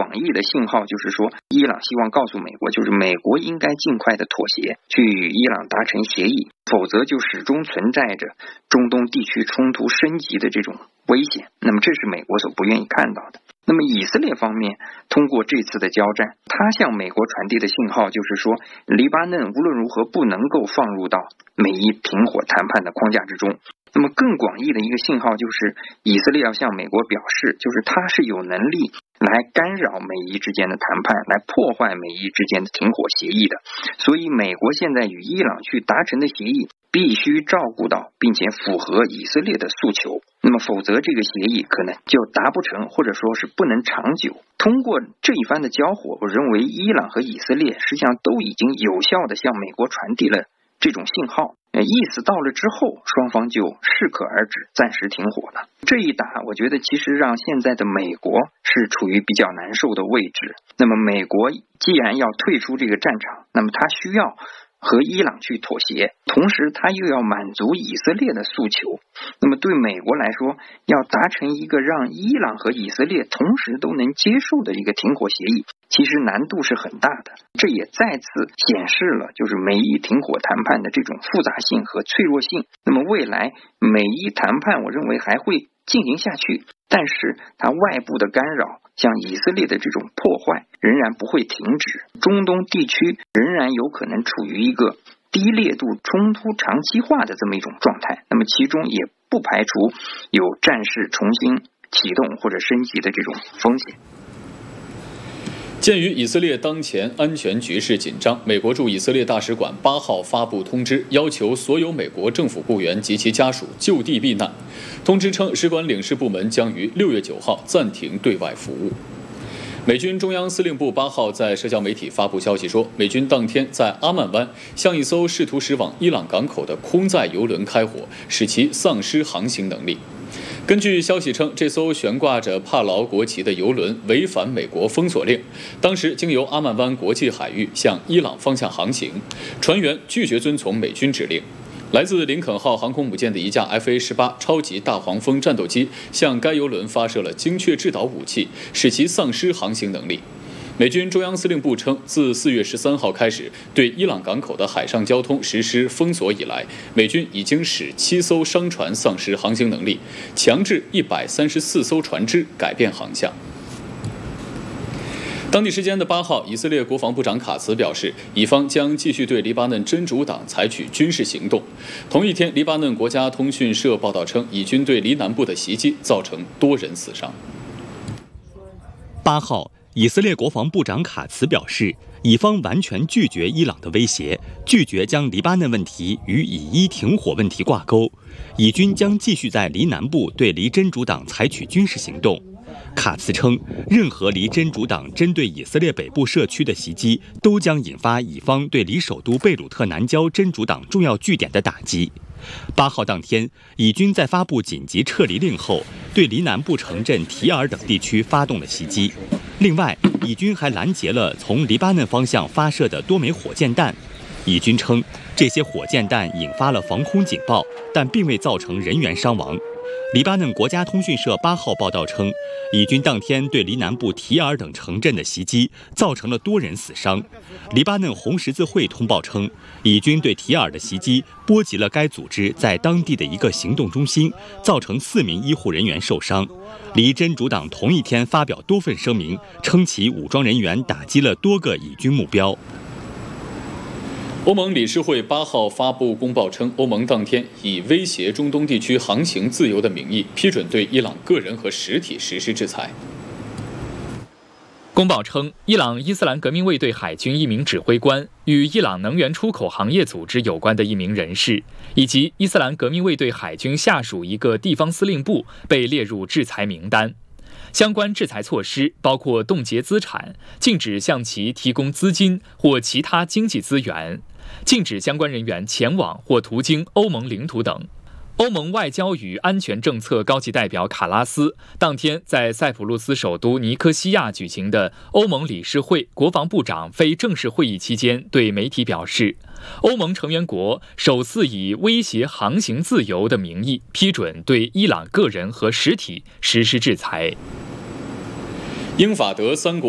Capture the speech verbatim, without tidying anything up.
广义的信号就是说，伊朗希望告诉美国，就是美国应该尽快的妥协，去与伊朗达成协议，否则就始终存在着中东地区冲突升级的这种危险。那么这是美国所不愿意看到的。那么以色列方面通过这次的交战，他向美国传递的信号就是说，黎巴嫩无论如何不能够放入到美伊停火谈判的框架之中。那么更广义的一个信号就是，以色列要向美国表示，就是他是有能力来干扰美伊之间的谈判，来破坏美伊之间的停火协议的。所以美国现在与伊朗去达成的协议必须照顾到并且符合以色列的诉求，那么否则这个协议可能就达不成，或者说是不能长久。通过这一番的交火，我认为伊朗和以色列实际上都已经有效的向美国传递了这种信号，意思到了之后，双方就适可而止，暂时停火了。这一打我觉得其实让现在的美国是处于比较难受的位置。那么美国既然要退出这个战场，那么他需要和伊朗去妥协，同时他又要满足以色列的诉求。那么对美国来说，要达成一个让伊朗和以色列同时都能接受的一个停火协议，其实难度是很大的。这也再次显示了就是美伊停火谈判的这种复杂性和脆弱性。那么未来美伊谈判我认为还会进行下去，但是它外部的干扰，像以色列的这种破坏仍然不会停止，中东地区仍然有可能处于一个低烈度冲突长期化的这么一种状态。那么其中也不排除有战事重新启动或者升级的这种风险。 鉴于以色列当前安全局势紧张，美国驻以色列大使馆八号发布通知，要求所有美国政府雇员及其家属就地避难。通知称，使馆领事部门将于六月九号暂停对外服务。美军中央司令部八号在社交媒体发布消息说，美军当天在阿曼湾向一艘试图驶往伊朗港口的空载油轮开火，使其丧失航行能力。根据消息称，这艘悬挂着帕劳国旗的油轮违反美国封锁令，当时经由阿曼湾国际海域向伊朗方向航行，船员拒绝遵从美军指令。来自林肯号航空母舰的一架 F A 十八 超级大黄蜂战斗机向该油轮发射了精确制导武器，使其丧失航行能力。美军中央司令部称，自四月十三号开始对伊朗港口的海上交通实施封锁以来，美军已经使七艘商船丧失航行能力，强制一百三十四艘船只改变航向。当地时间的八号，以色列国防部长卡茨表示，以方将继续对黎巴嫩真主党采取军事行动。同一天，黎巴嫩国家通讯社报道称，以军对黎南部的袭击造成多人死伤。 八号，以色列国防部长卡茨表示，以方完全拒绝伊朗的威胁，拒绝将黎巴嫩问题与以伊停火问题挂钩。以军将继续在黎南部对黎真主党采取军事行动。卡茨称，任何黎真主党针对以色列北部社区的袭击，都将引发以方对黎首都贝鲁特南郊真主党重要据点的打击。八号当天，以军在发布紧急撤离令后，对黎南部城镇提尔等地区发动了袭击。另外，以军还拦截了从黎巴嫩方向发射的多枚火箭弹。以军称，这些火箭弹引发了防空警报，但并未造成人员伤亡。黎巴嫩国家通讯社八号报道称，以军当天对黎南部提尔等城镇的袭击造成了多人死伤。黎巴嫩红十字会通报称，以军对提尔的袭击波及了该组织在当地的一个行动中心，造成四名医护人员受伤。黎真主党同一天发表多份声明，称其武装人员打击了多个以军目标。 欧盟理事会八号发布公报称，欧盟当天以威胁中东地区航行自由的名义，批准对伊朗个人和实体实施制裁。 公报称，伊朗伊斯兰革命卫队海军一名指挥官、与伊朗能源出口行业组织有关的一名人士，以及伊斯兰革命卫队海军下属一个地方司令部被列入制裁名单。相关制裁措施包括冻结资产、禁止向其提供资金或其他经济资源、禁止相关人员前往或途经欧盟领土等。欧盟外交与安全政策高级代表卡拉斯当天在塞浦路斯首都尼科西亚举行的欧盟理事会国防部长非正式会议期间对媒体表示，欧盟成员国首次以威胁航行自由的名义批准对伊朗个人和实体实施制裁。 英法德三国